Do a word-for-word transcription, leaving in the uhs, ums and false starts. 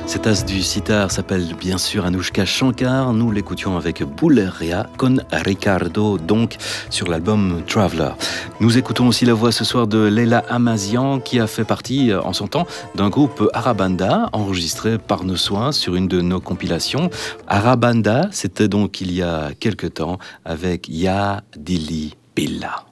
Cet as du sitar s'appelle bien sûr Anouchka Shankar. Nous l'écoutions avec Bulleria con Ricardo, donc sur l'album Traveler. Nous écoutons aussi la voix ce soir de Leila Amazian, qui a fait partie en son temps d'un groupe Arabanda, enregistré par nos soins sur une de nos compilations. Arabanda, c'était donc il y a quelque temps avec Ya Dili Billa.